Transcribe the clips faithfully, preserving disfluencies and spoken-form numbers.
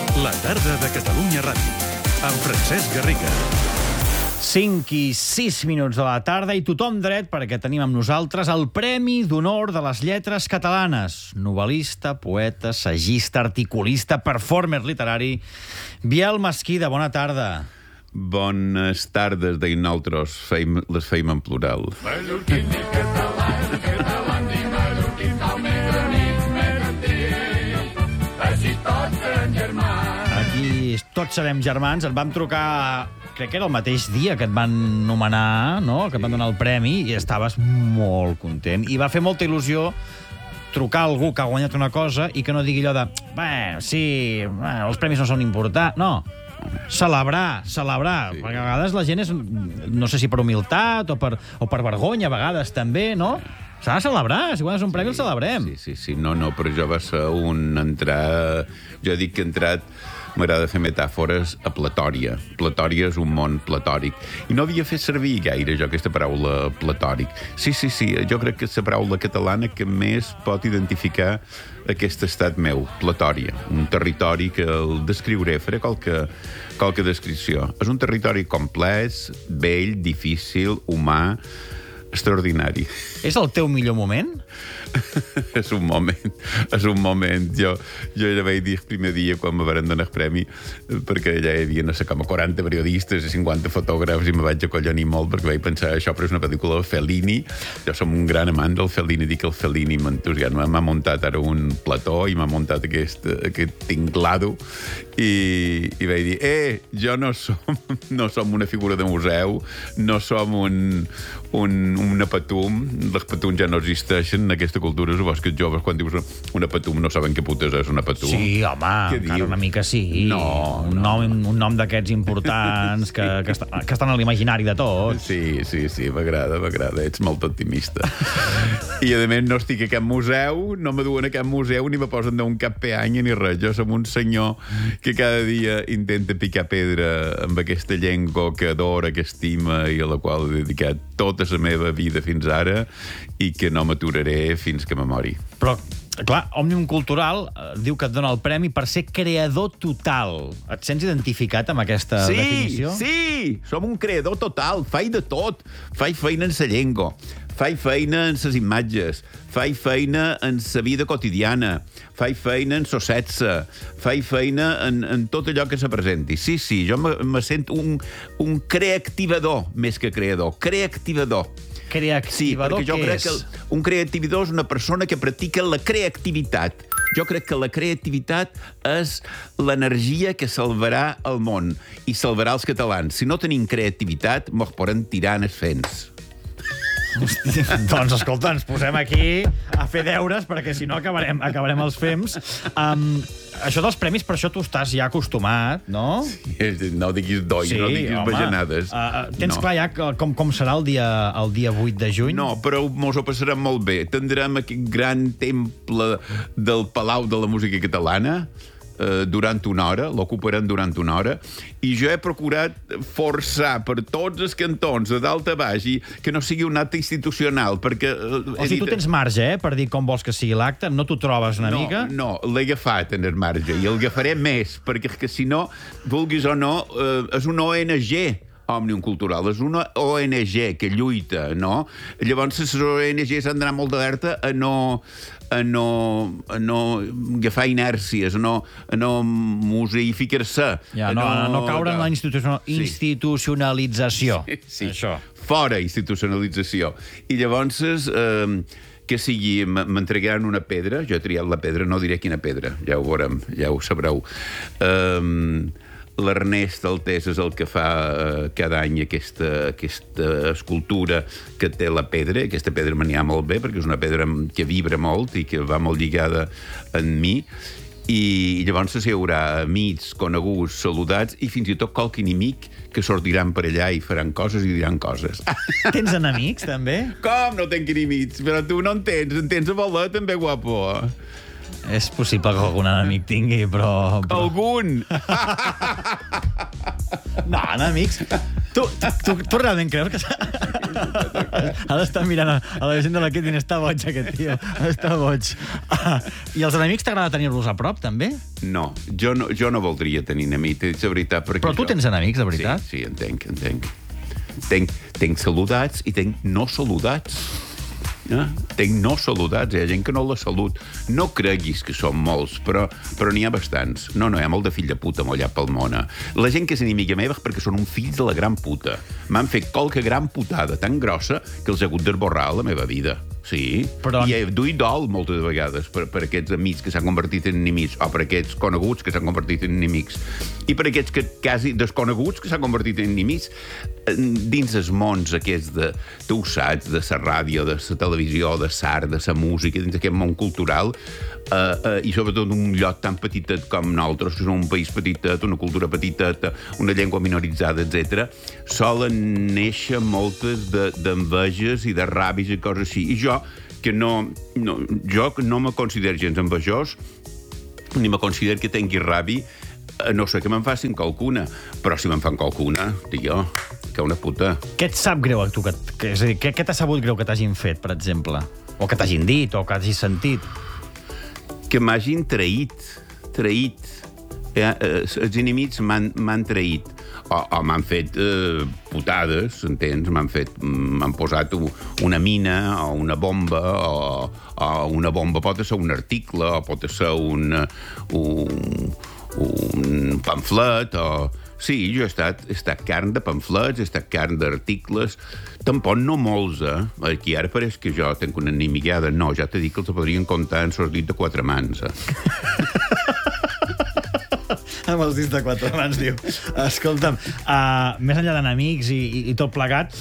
La tarda de Catalunya Ràdio, amb Francesc Garriga. cinc i sis minuts de la tarda i tothom dret perquè tenim amb nosaltres el Premi d'Honor de les Lletres Catalanes. Novel·lista, poeta, sagista, articulista, performer literari. Biel Mesquida, bona tarda. Bones tardes, deien nosaltres, feim, les feim en plural. Aquí tots serem germans. Et vam trucar, crec que era el mateix dia que et van nomenar, no? Que et van donar el premi, i estaves molt content. I va fer molta il·lusió trucar a algú que ha guanyat una cosa i que no digui allò de bé, sí, bé, els premis no són importants. No, celebrar, celebrar. Sí. Perquè a vegades la gent és, no sé si per humilitat o per, o per vergonya, a vegades també, no? S'ha de celebrar, si guanyes un premi el celebrem. Sí, sí, sí, no, no, però jo va ser un entrar... Jo dic que he entrat... M'agrada fer metàfores a Platòria. Platòria és un món platòric. I no havia fet servir gaire jo aquesta paraula platòric. Sí, sí, sí, jo crec que és la paraula catalana que més pot identificar aquest estat meu, Platòria. Un territori que el descriuré, faré qualque, qualque descripció. És un territori complex, vell, difícil, humà, extraordinari. És el teu millor moment? és un moment, és un moment. Jo, jo ja vaig dir el primer dia quan me van donar el premi, perquè ja hi havia, no sé, com a quaranta periodistes i cinquanta fotògrafs i me vaig acollonir molt perquè vaig pensar, això però és una pel·lícula de Fellini. Jo som un gran amant del Fellini, dic que el Fellini m'entusiasma. M'ha muntat ara un plató i m'ha muntat aquest, aquest tinglado i, i vaig dir, eh, jo no som, no som una figura de museu, no som un, un, una patum, les patums ja no existeixen en aquesta cultura, supos que els joves quan dius una patum no saben què putes és una patum. Sí, home, encara una mica sí. No, un nom, un nom d'aquests importants que, que, està, que estan a l'imaginari de tots. Sí, sí, sí, m'agrada, m'agrada, ets molt optimista. I a més no estic a cap museu, no me duen a cap museu ni me posen d'un cap peanya ni res. Jo som un senyor que cada dia intenta picar pedra amb aquesta llengua que adora, que estima i a la qual he dedicat tota la meva vida fins ara i que no m'aturaré fins que me mori. Però, clar, Òmnium Cultural eh, diu que et dona el premi per ser creador total. Et sents identificat amb aquesta sí, definició? Sí, sí! Som un creador total. Faig de tot. Faig feina en la llengua. Faig feina en les imatges. Faig feina en la vida quotidiana. Faig feina en la sexe. Faig feina en, en tot allò que se presenti. Sí, sí, jo me, me sento un, un creativador més que creador. Creativador. Creativador, sí, jo què crec és? que un creativador és una persona que practica la creativitat. Jo crec que la creativitat és l'energia que salvarà el món i salvarà els catalans. Si no tenim creativitat, mos poden tirar en els fens. Hosti, doncs, escolta, ens posem aquí a fer deures, perquè si no acabarem, acabarem els fems. Um, això dels premis, per això tu estàs ja acostumat, no? Sí, no diguis doi, sí, no diguis home, bajanades. Uh, tens no. clar ja com, com serà el dia, el dia vuit de juny? No, però mos ho passarem molt bé. Tindrem aquest gran temple del Palau de la Música Catalana, durant una hora, l'ocuparem durant una hora, i jo he procurat forçar per tots els cantons, de dalt a baix, i que no sigui un acte institucional, perquè... O sigui, tu tens marge, eh, per dir com vols que sigui l'acte, no t'ho trobes una no, mica? No, l'he agafat en el marge, i el agafaré més, perquè que si no, vulguis o no, eh, és una O N G, Òmnium Cultural, és una O N G que lluita, no? Llavors, les O N Ges han d'anar molt d'alerta a no, a no, a no agafar inèrcies, a no, a no museïficar-se. Ja, no, no, no caure en la institucional, sí. institucionalització. Sí, sí. Això. Fora institucionalització. I llavors... Eh, que sigui, m'entregaran una pedra, jo he triat la pedra, no diré quina pedra, ja ho veurem, ja ho sabreu. Um, L'Ernest Altés és el que fa uh, cada any aquesta, aquesta escultura que té la pedra. Aquesta pedra m'anirà ha molt bé, perquè és una pedra que vibra molt i que va molt lligada en mi. I llavors hi haurà amics, coneguts, saludats i fins i tot qualque inimic que sortiran per allà i faran coses i diran coses. Tens enemics, també? Com no tenc enemics? Però tu no en tens, en tens a voler, també, guapo. És possible que algun enemic tingui, però... però... Algun! No, enemics... Tu, tu, tu realment creus que... Ha d'estar mirant a, a la gent de l'equip i està boig, aquest tio. Està boig. Ah, I els enemics t'agrada tenir-los a prop, també? No, jo no, jo no voldria tenir enemics, és la veritat. Però tu jo... tens enemics, de veritat? Sí, sí, entenc, entenc. Tenc, tenc saludats i tenc no saludats. Eh? Tenc no saludats, hi ha gent que no la salut. No creguis que són molts, però, però n'hi ha bastants. No, no, hi ha molt de fill de puta mollat pel món. La gent que és enemiga meva és perquè són un fill de la gran puta. M'han fet qualque gran putada tan grossa que els he hagut d'esborrar a la meva vida. Sí, però... i he duit dol moltes vegades per, per aquests amics que s'han convertit en enemics, o per aquests coneguts que s'han convertit en enemics, i per aquests que, quasi desconeguts que s'han convertit en enemics dins els mons aquests de, tu ho saps, de la ràdio, de la televisió, de l'art, de la música, dins aquest món cultural, eh, eh, i sobretot un lloc tan petitet com nosaltres, que som un país petitet, una cultura petiteta, una llengua minoritzada, etcètera, solen néixer moltes d'enveges de, i de ràbies i coses així. I jo, que no, no, jo que no me considero gens envejós, ni me considero que tingui ràbia, no sé que me'n facin qualcuna, però si me'n fan qualcuna, tio, que una puta. Què et sap greu a tu? Que, que, és a dir, què, què t'ha sabut greu que t'hagin fet, per exemple? O que t'hagin dit, o que hagis sentit? Que m'hagin traït, traït. Eh, eh, els enemics m'han traït. O, o m'han fet eh, putades, entens? M'han fet, m'han posat una mina o una bomba, o, o una bomba pot ser un article, o pot ser un, un, un pamflet, o... Sí, jo he estat, he estat carn de pamflets, he estat carn d'articles, tampoc no molts, eh? Aquí ara pareix que jo tenc una enemigada. No, ja t'he dit que els podrien comptar en els dits de quatre mans, eh? Amb els dits de quatre mans, diu. Escolta'm, uh, més enllà d'enemics i, i, i tot plegat,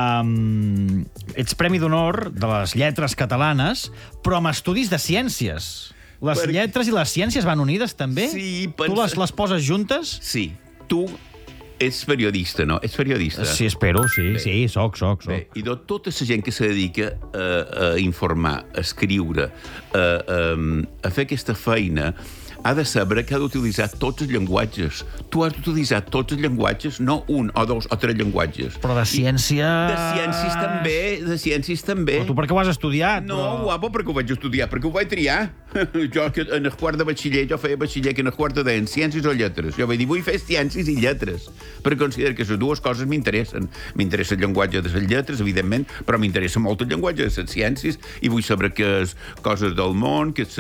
um, ets Premi d'Honor de les Lletres Catalanes, però amb estudis de ciències. Les per... lletres i les ciències van unides, també? Sí, pensa... Tu les, les poses juntes? Sí. Tu ets periodista, no? Ets periodista? Sí, espero, sí. Bé. Sí, soc, soc, soc. Bé, i de tota la gent que se dedica a, a informar, a escriure, a, a, a fer aquesta feina, ha de saber que ha d'utilitzar tots els llenguatges. Tu has d'utilitzar tots els llenguatges, no un o dos o tres llenguatges. Però de ciències... De ciències també, de ciències també. Però tu per què ho has estudiat? No, però... guapo, perquè ho vaig estudiar, perquè ho vaig triar. Jo, que en el quart de batxiller, jo feia batxiller que en el quart de en ciències o lletres. Jo vaig dir, vull fer ciències i lletres, perquè considero que les dues coses m'interessen. M'interessa el llenguatge de les lletres, evidentment, però m'interessa molt el llenguatge de les ciències i vull saber que és coses del món, que és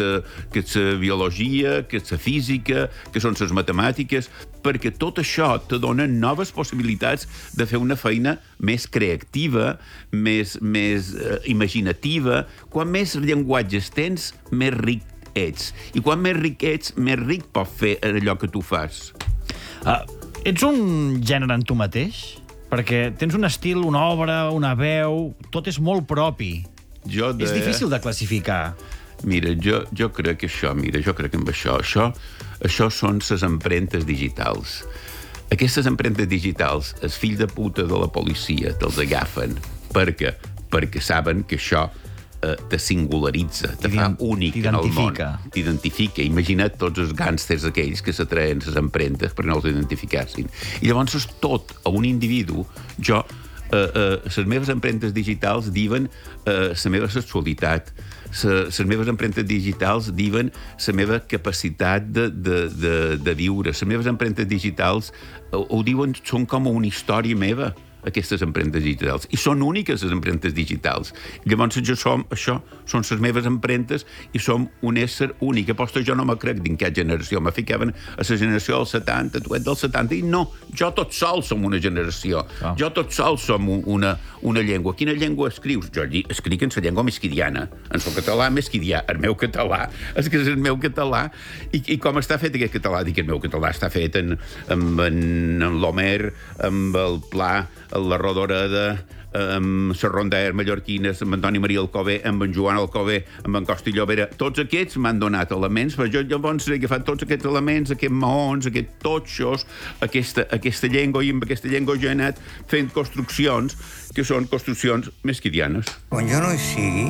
la biologia, que és la física, que són les matemàtiques, perquè tot això te dona noves possibilitats de fer una feina més creativa, més, més eh, imaginativa. Quan més llenguatges tens, més ric ets. I quan més ric ets, més ric pots fer allò que tu fas. Uh, ets un gènere en tu mateix? Perquè tens un estil, una obra, una veu... Tot és molt propi. Jo de... És difícil de classificar. Mira, jo, jo crec que això, mira, jo crec que amb això, això, això són les empremtes digitals. Aquestes empremtes digitals, els fills de puta de la policia te'ls agafen perquè, perquè saben que això eh, te singularitza, te fa únic en el món. T'identifica. Imagina't tots els gàngsters aquells que s'atreien les empremtes perquè no els identificassin. I llavors és tot a un individu. Jo, eh, eh, les meves empremtes digitals diuen eh, la meva sexualitat, les meves empremtes digitals diuen la meva capacitat de, de, de, de viure. Les meves empremtes digitals ho, ho diuen, són com una història meva, aquestes empremtes digitals. I són úniques, les empremtes digitals. Llavors, jo som, això són les meves empremtes i som un ésser únic. Aposto, jo no me crec dins aquesta generació. Me ficaven a la generació del setanta, tu ets del setanta, i no, jo tot sol som una generació. Oh. Jo tot sol som una, una llengua. Quina llengua escrius? Jo escric en la llengua mesquidiana, en el català mesquidià, el meu català. És que és el meu català. I, i com està fet aquest català? Dic, el meu català està fet en, amb en, en l'Homer, amb el Pla, la Rodoreda, amb la Rondaer mallorquines, amb Antoni Maria Alcover, amb en Joan Alcover, amb en Costa i Llobera. Tots aquests m'han donat elements, però jo llavors he agafat tots aquests elements, aquests maons, aquests totxos, aquesta, aquesta llengua, i amb aquesta llengua jo he anat fent construccions que són construccions mesquidianes. Quan jo no hi sigui,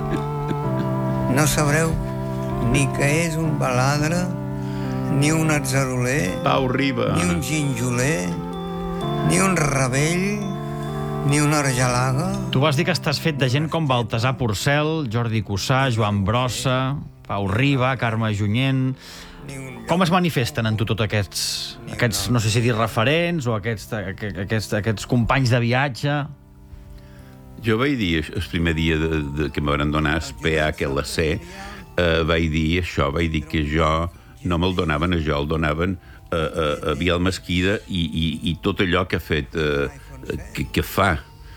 no sabreu ni què és un baladre, ni un atzaroler, Pau Riba. ni un ginjoler, ni un rebell, ni una argelaga. Tu vas dir que estàs fet de gent com Baltasar Porcel, Jordi Cussà, Joan Brossa, Pau Riba, Carme Junyent. Com es manifesten en tu tots aquests, aquests no sé si dir referents o aquests, aquests, aquests companys de viatge? Jo vaig dir, el primer dia de, de, que em van donar el P H L C, eh, vaig dir això, vaig dir que jo no me'l donaven a jo, el donaven a, a, a Biel Mesquida i, i, i tot allò que ha fet, eh, que, que fa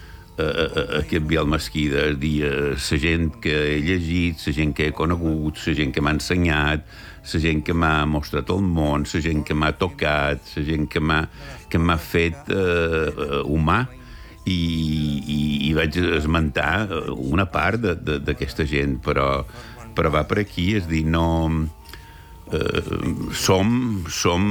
eh, aquest Biel Mesquida, és dir, la gent que he llegit, la gent que he conegut, la gent que m'ha ensenyat, la gent que m'ha mostrat el món, la gent que m'ha tocat, la gent que m'ha que m'ha fet eh, humà. I, i, i vaig esmentar una part d'aquesta gent, però, però va per aquí, és dir, no... Eh, som, som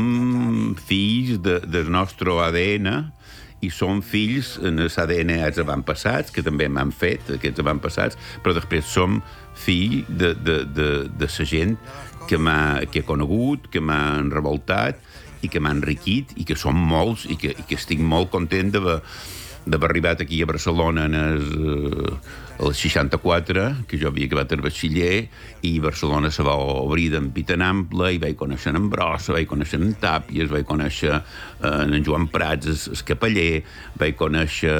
fills de, del nostre A D N i som fills en els A D N dels avantpassats, que també m'han fet, aquests avantpassats, però després som fills de, de, de, de la gent que, que he conegut, que m'han revoltat i que m'ha enriquit i que som molts i que, i que estic molt content d'haver d'haver arribat aquí a Barcelona en el, el seixanta-quatre, que jo havia acabat el batxiller, i Barcelona se va obrir d'empit en ample, i vaig conèixer en Brossa, vaig conèixer en Tàpies, vaig conèixer en Joan Prats, el capeller, vaig conèixer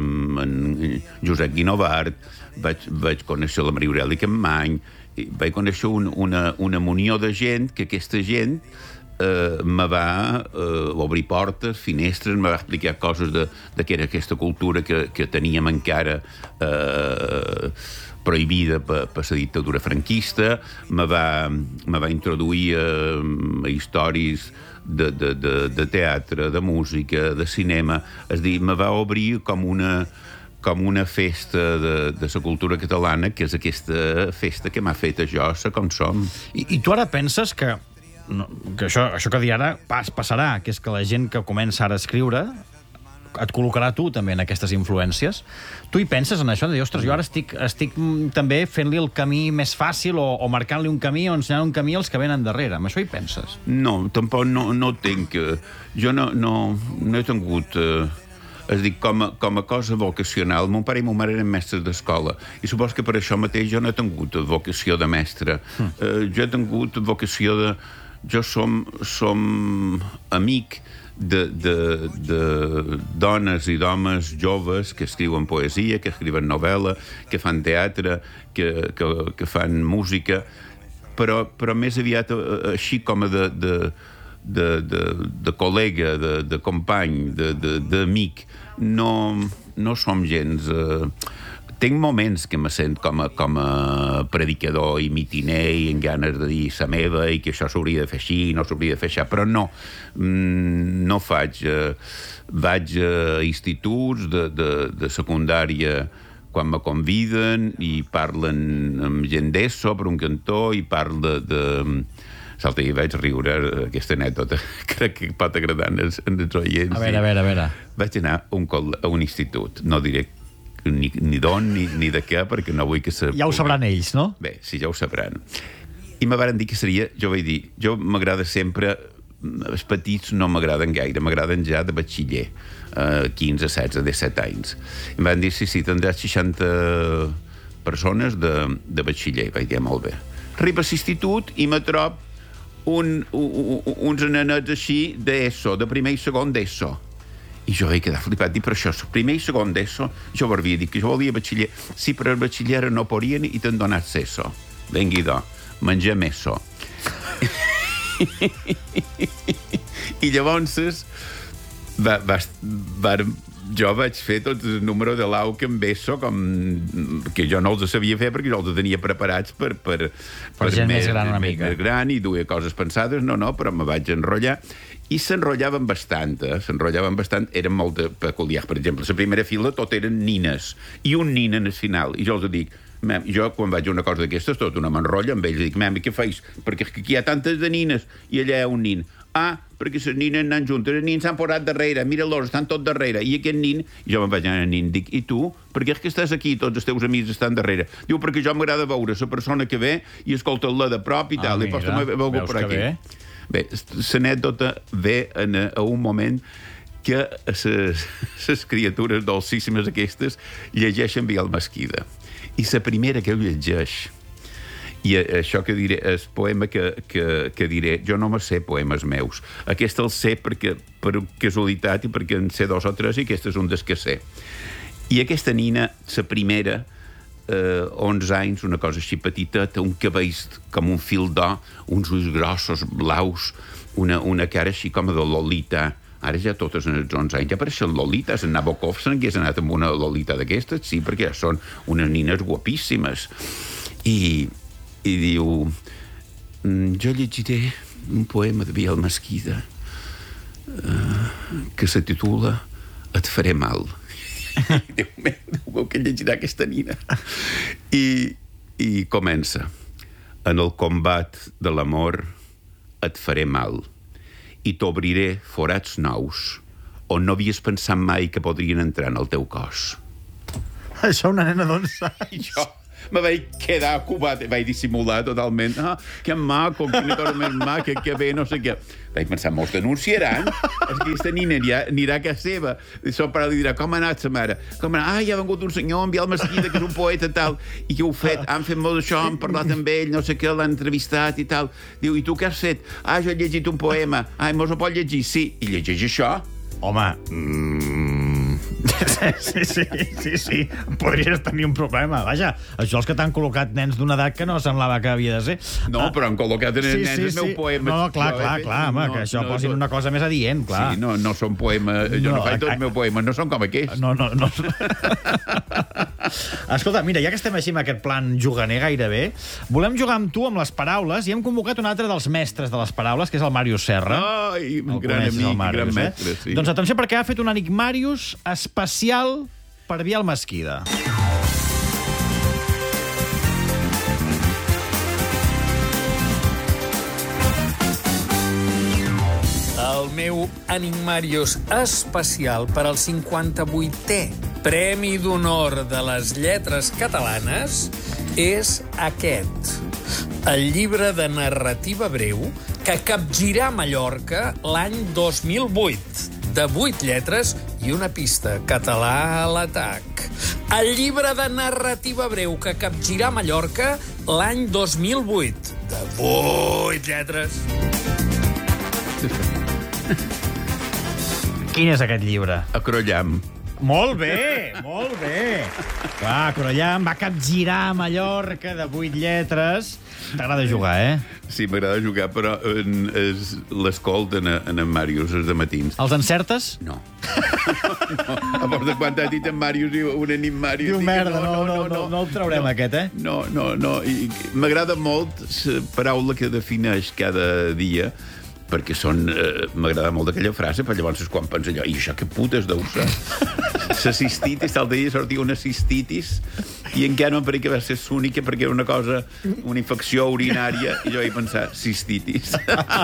en Josep Guinovart, vaig, vaig conèixer la Maria Aurelia Campmany, vaig conèixer un, una, una munió de gent, que aquesta gent Uh, me va uh, obrir portes, finestres, me va explicar coses de, de què era aquesta cultura que, que teníem encara uh, prohibida per, per la dictadura franquista, me va, me va introduir uh, a històries de, de, de, de teatre, de música, de cinema, és dir, me va obrir com una com una festa de, de la cultura catalana, que és aquesta festa que m'ha fet a jo ser com som. I, i tu ara penses que No, que això, això que diré ara pas, passarà, que és que la gent que comença ara a escriure et col·locarà tu també en aquestes influències. Tu hi penses en això? De dir, ostres, jo ara estic, estic també fent-li el camí més fàcil o, o marcant-li un camí o ensenyant un camí als que venen darrere. Amb això hi penses? No, tampoc no, no tinc... Jo no, no, no he tingut... Eh, és a dir, com a, com a cosa vocacional. Mon pare i mon mare eren mestres d'escola i supos que per això mateix jo no he tingut vocació de mestre. Mm. Eh, jo he tingut vocació de... Jo som, som amic de, de, de dones i d'homes joves que escriuen poesia, que escriuen novel·la, que fan teatre, que, que, que fan música, però, però més aviat així com a de, de, de, de, de col·lega, de, de company, d'amic. No, no som gens... Eh, Tinc moments que me sent com a, com a predicador i mitiner i amb ganes de dir sa meva i que això s'hauria de fer així i no s'hauria de fer això, però no, no faig. Vaig a instituts de, de, de secundària quan me conviden i parlen amb gent d'ESO per un cantó i parla de... L'altre dia vaig riure aquesta anècdota, crec que pot agradar als oients. A veure, a veure, a veure. Vaig anar a un, a un institut, no diré ni, ni d'on ni, ni de què, perquè no vull que se... Ja ho sabran ells, no? Bé, sí, ja ho sabran. I me varen dir que seria... Jo vaig dir, jo m'agrada sempre... Els petits no m'agraden gaire, m'agraden ja de batxiller, eh, quinze, setze, disset anys. I em van dir, sí, sí, tindràs seixanta persones de, de batxiller. Vaig dir, molt bé. Arriba a l'institut i me trob un, un, uns nenets així d'ESO, de primer i segon d'ESO. I jo vaig quedar flipat, dir, però això, primer i segon d'ESO, jo havia dit que jo volia batxiller. Sí, però el batxiller no podien i t'han donat ESO. Vengui do, mengem ESO. I llavors va, va, va, jo vaig fer tot el número de l'A U C amb ESO, com que jo no els sabia fer perquè jo els tenia preparats per, per, per, per gent més, més gran una mica. Més gran i duia coses pensades, no, no, però me vaig enrotllar. I s'enrotllaven bastant, eh? S'enrotllaven bastant, eren molt peculiars. Per exemple, la primera fila tot eren nines, i un nin en el final. I jo els dic, mem, jo quan vaig a una cosa d'aquestes, tot una m'enrotlla amb ells, i dic, mem, què feis? Perquè aquí hi ha tantes de nines, i allà hi ha un nin. Ah, perquè les nines anant juntes, els nins s'han posat darrere, mira-los, estan tot darrere. I aquest nin, jo me'n vaig anar al nin, dic, i tu? Per què és que estàs aquí, tots els teus amics estan darrere? Diu, perquè jo m'agrada veure la persona que ve i escolta-la de prop i tal, ah, i pots també veure per aquí. Bé, l'anècdota ve en, a un moment que les criatures dolcíssimes aquestes llegeixen Biel Mesquida. I la primera que ell llegeix, i això que diré, el poema que, que, que diré, jo no me sé poemes meus. Aquest el sé perquè, per casualitat i perquè en sé dos o tres, i aquest és un dels que sé. I aquesta nina, la primera, eh, onze anys, una cosa així petiteta, un cabell com un fil d'or, uns ulls grossos, blaus, una, una cara així com de Lolita. Ara ja totes en els onze anys ja apareixen Lolitas. En Nabokov se'n hagués anat amb una Lolita d'aquestes, sí, perquè ja són unes nines guapíssimes. I... i diu, jo llegiré un poema de Biel Mesquida uh, que se titula Et faré mal. Déu meu, Déu meu, que llegirà aquesta nina. I, i comença. En el combat de l'amor et faré mal i t'obriré forats nous on no havies pensat mai que podrien entrar en el teu cos. Això una nena d'onze anys. Jo me vaig quedar ocupat, vaig dissimular totalment. Ah, que maco, quina cosa més maca, que bé, no sé què. Vaig pensar, molts denunciaran. És que aquesta nina anirà, anirà a casa seva. I el pare li dirà, com ha anat sa mare? Com ha anat? Ah, hi ha vengut un senyor, en Biel Mesquida, que és un poeta, tal. I què heu fet? Han fet molt d'això, han parlat amb ell, no sé què, l'han entrevistat i tal. Diu, i tu què has fet? Ah, jo he llegit un poema. Ah, mos ho pot llegir? Sí. I llegeix això? Home, mm... sí, sí, sí, sí, podries tenir un problema. Vaja, això els que t'han col·locat nens d'una edat que no semblava que havia de ser. No, ah, però han col·locat en sí, nens sí, el meu sí. poema. No, clar, clar, clar, home, no, que això no, posin no, una cosa més adient, clar. Sí, no, no són poemes, jo no, no faig tots els meus poemes, no són com aquests. No, no, no. Escolta, mira, ja que estem així amb aquest plan juganer gairebé, volem jugar amb tu amb les paraules i hem convocat un altre dels mestres de les paraules, que és el Màrius Serra. Ai, un El gran coneixes, amic, el Màrius, gran eh? mestre, sí. Doncs atenció, perquè ha fet un enigmàrius especial per Biel Mesquida. El meu enigmàrius especial per al cinquanta-vuitè Premi d'Honor de les Lletres Catalanes és aquest. El llibre de narrativa breu que capgirà Mallorca l'any dos mil vuit, de vuit lletres i una pista, català a l'atac. El llibre de narrativa breu que capgirà Mallorca l'any dos mil vuit, de vuit lletres. Quin és aquest llibre? Acrollam. Molt bé, molt bé. Clar, Corollam va capgirar a Mallorca de vuit lletres. T'agrada jugar, eh? Sí, m'agrada jugar, però l'escolten en en Màrius, els de matins. Els encertes? No. no. A part de quan t'ha dit en Màrius i un anim Màrius... Diu, merda, no, no, no, no, no el traurem, no, aquest, eh? No, no, no. I m'agrada molt la paraula que defineix cada dia, perquè són... Eh, m'agrada molt aquella frase, però llavors és quan pensa allò, i això que putes deu ser? La cistitis, tal dia sortia una cistitis, i encara no em pareix que va ser l'única, perquè era una cosa, una infecció urinària, i jo vaig pensar, cistitis.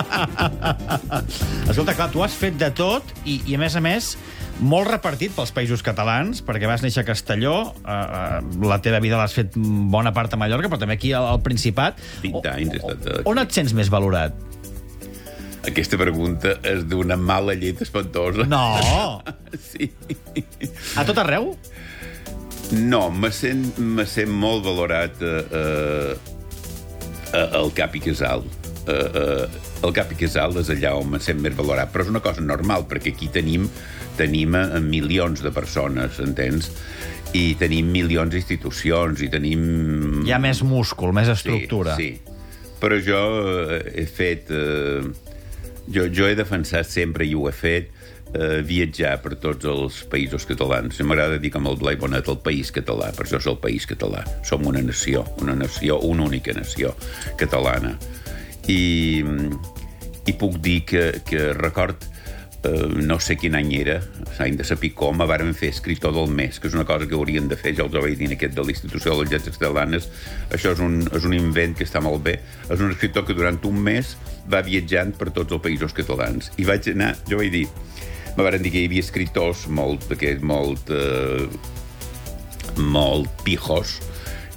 Escolta, clar, tu has fet de tot, i, i a més a més, molt repartit pels països catalans, perquè vas néixer a Castelló, eh, la teva vida l'has fet bona part a Mallorca, però també aquí al, al Principat. vint anys he estat aquí. On et sents més valorat? Aquesta pregunta és d'una mala llet espantosa. No! Sí. A tot arreu? No, me sent, me sent molt valorat eh, eh, el Cap i Casal. Eh, eh, el Cap i Casal és allà on me sent més valorat, però és una cosa normal, perquè aquí tenim, tenim eh, milions de persones, entens? I tenim milions d'institucions, i tenim... Hi ha més múscul, més estructura. Sí, sí. Però jo eh, he fet... Eh, Jo, jo he defensat sempre, i ho he fet, eh, viatjar per tots els països catalans. M'agrada dir com el Blai Bonet, el país català, per això és el país català. Som una nació, una nació, una única nació catalana. I, i puc dir que, que record, eh, no sé quin any era, l'any de saber com, me varen fer escriptor del mes, que és una cosa que haurien de fer, ja els ho vaig dir en aquest de l'Institució de les Lletres Catalanes. Això és un, és un invent que està molt bé. És un escriptor que durant un mes va viatjant per tots els països catalans. I vaig anar, jo vaig dir, me varen dir que hi havia escriptors molt, d'aquests, molt, eh, molt pijos,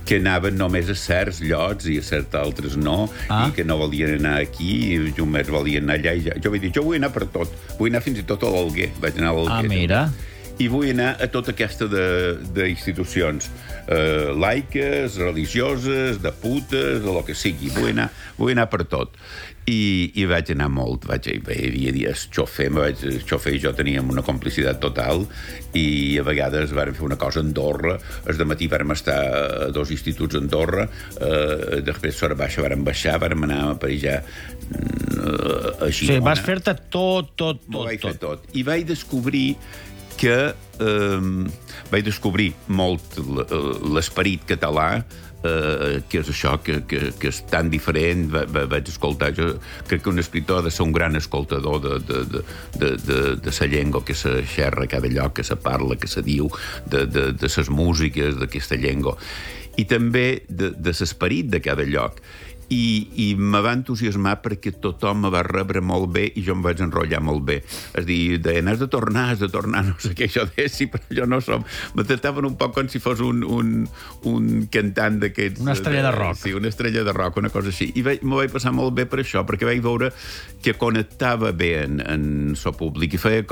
que anaven només a certs llocs i a certs altres no, Ah. i que no volien anar aquí, i només volien anar allà. I ja. Jo vaig dir, jo vull anar per tot. Vull anar fins i tot a l'Alguer. Vaig anar a l'Alguer. Ah, mira. I vull anar a tota aquesta d'institucions eh, laiques, religioses, de putes, de lo que sigui. Vull anar, vull anar per tot. I, i vaig anar molt. Vaig, hi havia dies xofer, vaig, xofer i jo teníem una complicitat total i a vegades vàrem fer una cosa a Andorra. El dematí vàrem estar a dos instituts a Andorra, eh, després a baixa vàrem baixar, vàrem anar a parejar eh, a Girona. Sí, vas fer-te tot, tot, M'ho tot, vaig fer tot. tot. I vaig descobrir que eh, vaig descobrir molt l'esperit català, eh, que és això, que, que, que és tan diferent. Va, va, vaig escoltar, jo crec que un escriptor ha de ser un gran escoltador de, de, de, de, de, de sa llengua que se xerra a cada lloc, que se parla, que se diu, de, de, de ses músiques d'aquesta llengua. I també de, de l'esperit de cada lloc. I, i me va entusiasmar perquè tothom me va rebre molt bé i jo em vaig enrotllar molt bé. És dir, deien, has de tornar, has de tornar, no sé què això dessi, però jo no som. Me tractaven un poc com si fos un, un, un cantant d'aquests... Una estrella de rock. Sí, una estrella de rock, una cosa així. I m'ho vaig passar molt bé per això, perquè vaig veure que connectava bé en, en so públic i feia